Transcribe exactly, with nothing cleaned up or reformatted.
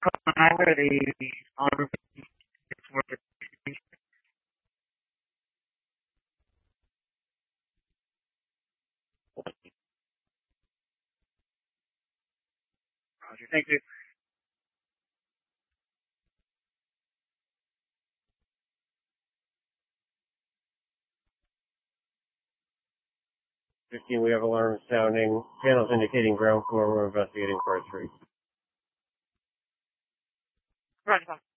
Command or the armor for the Roger. Thank you. fifteen, we have alarm sounding. Panels indicating ground floor. We're investigating part three. Roger.